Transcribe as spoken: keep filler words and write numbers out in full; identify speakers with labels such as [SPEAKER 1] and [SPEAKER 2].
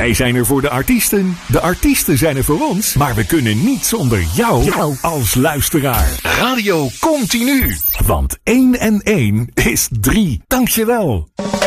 [SPEAKER 1] Wij zijn er voor de artiesten. De artiesten zijn er voor ons. Maar we kunnen niet zonder jou, jou. als luisteraar. Radio Continu. Want één en één is drie. Dankjewel.